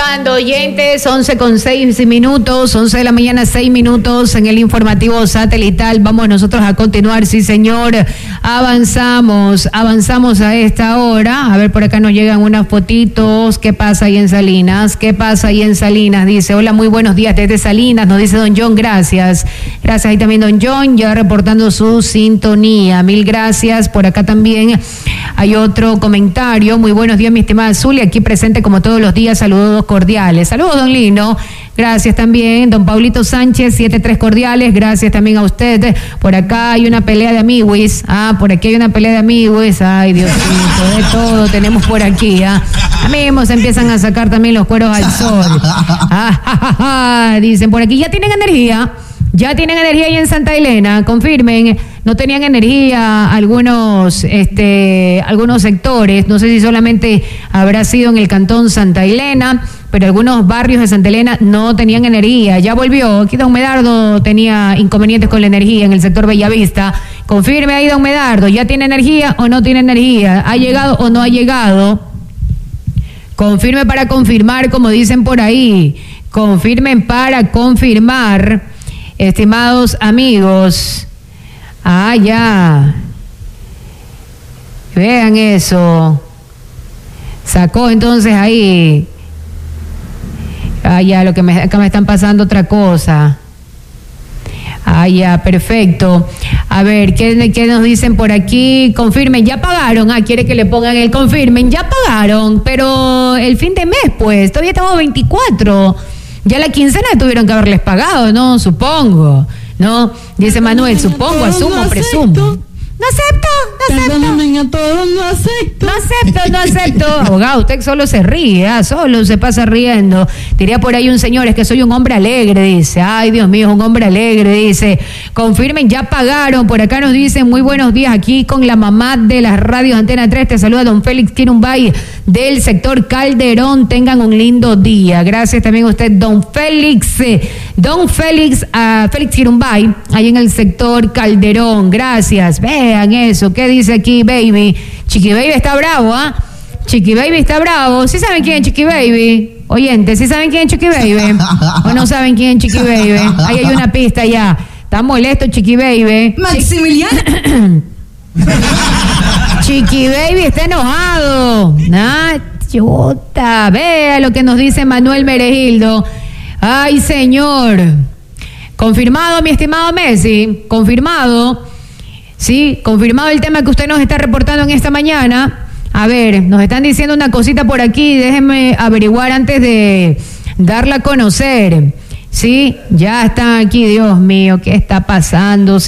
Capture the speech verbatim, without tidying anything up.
llegando, oyentes, once con seis minutos, once de la mañana, seis minutos en el informativo satelital. Vamos nosotros a continuar, sí señor, avanzamos, avanzamos a esta hora. A ver, por acá nos llegan unas fotitos. ¿Qué pasa ahí en Salinas? ¿Qué pasa ahí en Salinas? Dice, hola, muy buenos días desde Salinas, nos dice don John, gracias. Gracias ahí también don John, ya reportando su sintonía. Mil gracias. Por acá también hay otro comentario. Muy buenos días, mi estimada Zulia, aquí presente como todos los días, saludos cordiales. Saludos, don Lino, gracias también. Don Paulito Sánchez, siete tres cordiales, gracias también a usted. Por acá hay una pelea de amiguis, ah, por aquí hay una pelea de amiguis, ay Dios mío, de todo tenemos por aquí, ah. A mí se empiezan a sacar también los cueros al sol. Ah, ja, ja, ja. Dicen por aquí, ya tienen energía. Ya tienen energía ahí en Santa Elena, confirmen, no tenían energía algunos, este, algunos sectores, no sé si solamente habrá sido en el cantón Santa Elena, pero algunos barrios de Santa Elena no tenían energía, ya volvió, aquí don Medardo tenía inconvenientes con la energía en el sector Bellavista, confirme ahí don Medardo, ¿ya tiene energía o no tiene energía? ¿Ha llegado o no ha llegado? Confirme para confirmar, como dicen por ahí, confirmen para confirmar. Estimados amigos, ah, ya, vean eso, sacó entonces ahí, ah, ya, lo que me, acá me están pasando otra cosa, ah, ya, perfecto, a ver, ¿qué, qué nos dicen por aquí? Confirmen, ya pagaron, ah, quiere que le pongan el confirmen, ya pagaron, pero el fin de mes, pues, todavía estamos veinticuatro. Ya la quincena tuvieron que haberles pagado, ¿no? Supongo, ¿no? Dice Manuel, supongo, asumo, presumo. No acepto, no acepto. Perdónenme a todos, no acepto. No acepto, no acepto. Abogado, usted solo se ríe, ¿eh? Solo se pasa riendo. Diría por ahí un señor, es que soy un hombre alegre, dice. Ay, Dios mío, es un hombre alegre, dice. Confirmen, ya pagaron. Por acá nos dicen, muy buenos días, aquí con la mamá de las radios Antena tres. Te saluda don Félix Quirumbay del sector Calderón. Tengan un lindo día. Gracias también a usted, don Félix. Eh, don Félix, uh, Félix Quirumbay, ahí en el sector Calderón. Gracias. Ve. Vean eso, ¿qué dice aquí, baby? Chiqui Baby está bravo, ¿ah? ¿eh? Chiqui Baby está bravo. ¿Sí saben quién es Chiqui Baby? Oyentes, ¿sí saben quién es Chiqui Baby? ¿O no saben quién es Chiqui Baby? Ahí hay una pista ya. Está molesto Chiqui Baby. Maximiliano. Chiqui Baby está enojado. Ah, chuta. Vea lo que nos dice Manuel Meregildo. Ay, señor. Confirmado, mi estimado Messi. Confirmado. Sí, confirmado el tema que usted nos está reportando en esta mañana. A ver, nos están diciendo una cosita por aquí, déjenme averiguar antes de darla a conocer. Sí, ya están aquí, Dios mío, ¿qué está pasando?